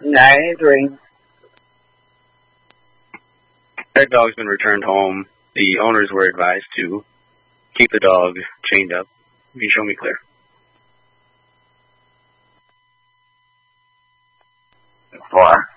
I agree. That dog's been returned home. The owners were advised to keep the dog chained up. You show me clear. Four.